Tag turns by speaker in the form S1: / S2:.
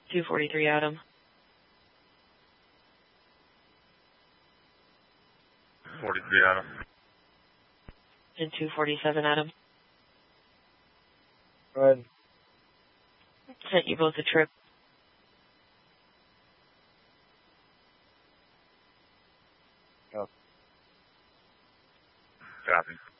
S1: 243 Adam.
S2: 43 Adam.
S1: And 247 Adam.
S3: Go ahead.
S1: Sent you both a trip.
S3: Go.
S2: Copy.